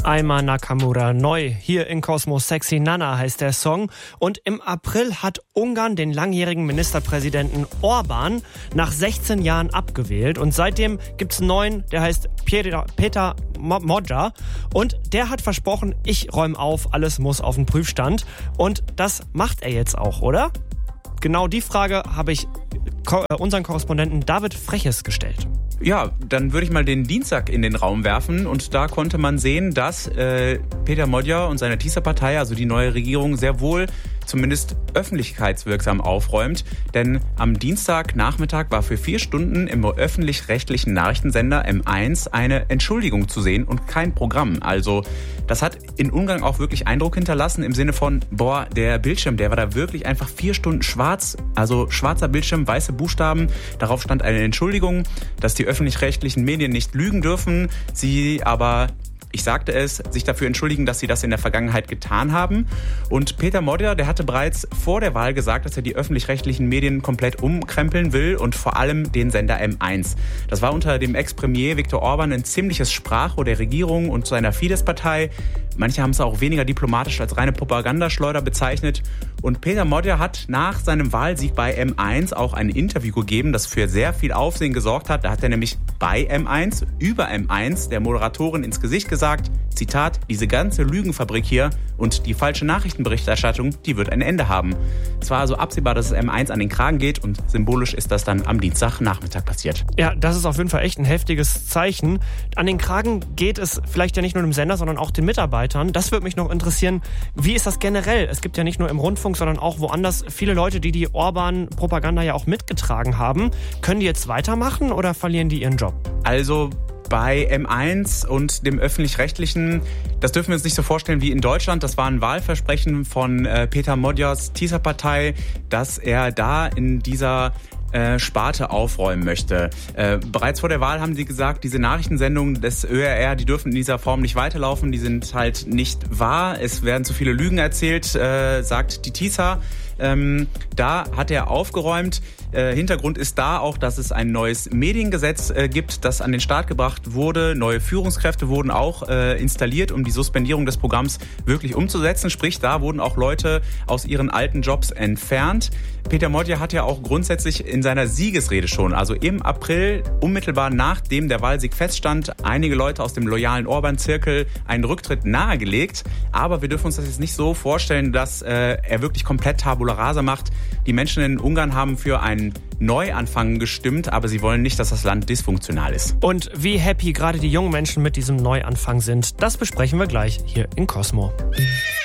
Aima Nakamura neu. Hier in Kosmos Sexy Nana heißt der Song. Und im April hat Ungarn den langjährigen Ministerpräsidenten Orbán nach 16 Jahren abgewählt. Und seitdem gibt's einen neuen, der heißt Peter Magyar. Und der hat versprochen, ich räume auf, alles muss auf den Prüfstand. Und das macht er jetzt auch, oder? Genau die Frage habe ich unseren Korrespondenten David Freches gestellt. Ja, dann würde ich mal den Dienstag in den Raum werfen und da konnte man sehen, dass Peter Magyar und seine TISA-Partei, also die neue Regierung, sehr wohl zumindest öffentlichkeitswirksam aufräumt. Denn am Dienstagnachmittag war für 4 Stunden im öffentlich-rechtlichen Nachrichtensender M1 eine Entschuldigung zu sehen und kein Programm. Also das hat in Ungarn auch wirklich Eindruck hinterlassen im Sinne von, der Bildschirm, der war da wirklich einfach 4 Stunden schwarz, also schwarzer Bildschirm, weiße Buchstaben. Darauf stand eine Entschuldigung, dass die öffentlich-rechtlichen Medien nicht lügen dürfen, sie aber, ich sagte es, sich dafür entschuldigen, dass sie das in der Vergangenheit getan haben. Und Peter Magyar, der hatte bereits vor der Wahl gesagt, dass er die öffentlich-rechtlichen Medien komplett umkrempeln will und vor allem den Sender M1. Das war unter dem Ex-Premier Viktor Orbán ein ziemliches Sprachrohr der Regierung und seiner Fidesz-Partei. Manche haben es auch weniger diplomatisch als reine Propagandaschleuder bezeichnet. Und Peter Magyar hat nach seinem Wahlsieg bei M1 auch ein Interview gegeben, das für sehr viel Aufsehen gesorgt hat. Da hat er nämlich bei M1, über M1, der Moderatorin ins Gesicht gesagt, Zitat, diese ganze Lügenfabrik hier und die falsche Nachrichtenberichterstattung, die wird ein Ende haben. Es war also absehbar, dass es M1 an den Kragen geht und symbolisch ist das dann am Dienstagnachmittag passiert. Ja, das ist auf jeden Fall echt ein heftiges Zeichen. An den Kragen geht es vielleicht ja nicht nur dem Sender, sondern auch den Mitarbeitern. Das würde mich noch interessieren. Wie ist das generell? Es gibt ja nicht nur im Rundfunk, sondern auch woanders viele Leute, die die Orbán-Propaganda ja auch mitgetragen haben. Können die jetzt weitermachen oder verlieren die ihren Job? Also bei M1 und dem Öffentlich-Rechtlichen, das dürfen wir uns nicht so vorstellen wie in Deutschland. Das war ein Wahlversprechen von Peter Magyars TISA-Partei, dass er da in dieser Sparte aufräumen möchte. Bereits vor der Wahl haben sie gesagt, diese Nachrichtensendungen des ÖRR, die dürfen in dieser Form nicht weiterlaufen, die sind halt nicht wahr. Es werden zu viele Lügen erzählt, sagt die TISA. Da hat er aufgeräumt. Hintergrund ist da auch, dass es ein neues Mediengesetz gibt, das an den Start gebracht wurde. Neue Führungskräfte wurden auch installiert, um die Suspendierung des Programms wirklich umzusetzen. Sprich, da wurden auch Leute aus ihren alten Jobs entfernt. Peter Magyar hat ja auch grundsätzlich in seiner Siegesrede schon, also im April, unmittelbar nachdem der Wahlsieg feststand, einige Leute aus dem loyalen Orbán-Zirkel einen Rücktritt nahegelegt. Aber wir dürfen uns das jetzt nicht so vorstellen, dass er wirklich komplett Tabula Rasa macht. Die Menschen in Ungarn haben für einen Neuanfang gestimmt, aber sie wollen nicht, dass das Land dysfunktional ist. Und wie happy gerade die jungen Menschen mit diesem Neuanfang sind, das besprechen wir gleich hier in Cosmo.